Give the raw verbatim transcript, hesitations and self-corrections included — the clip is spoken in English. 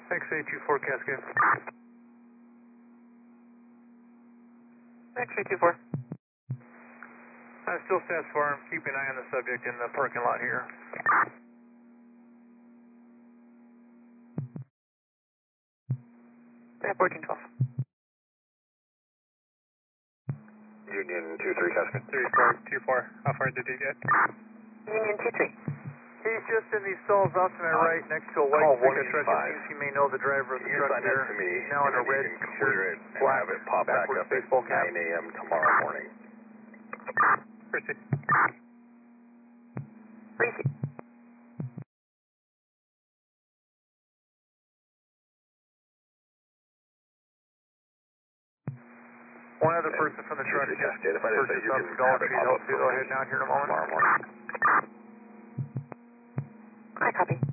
X A two four Cascade. X A two four. Uh, still S A S Farm, keep an eye on the subject in the parking lot here. Yeah, fourteen twelve. Union two three Cascade. three four two four, how far did you get? Union two three. He's just in these stalls off to my Uh, right next to a white call pickup truck. It one eighty-five. seems he may know the driver of the You truck assign there. that to me, Now in and a then red you can shirt, clear it and black, have it pop back backwards up at baseball cap. nine A M tomorrow morning. Proceed. Receive. One other person from the truck two three just Cascade. If I didn't say purchased you off can the Dollar have it Tree. pop They'll up they'll head down here in a moment. tomorrow morning. I copy.